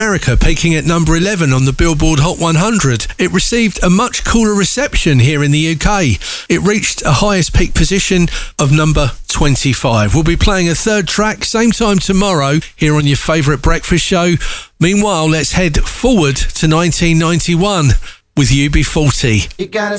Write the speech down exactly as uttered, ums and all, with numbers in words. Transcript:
America, peaking at number eleven on the Billboard Hot one hundred. It received a much cooler reception here in the U K. It reached a highest peak position of number twenty-five. We'll be playing a third track same time tomorrow here on your favourite breakfast show. Meanwhile, let's head forward to nineteen ninety-one with U B forty. You gotta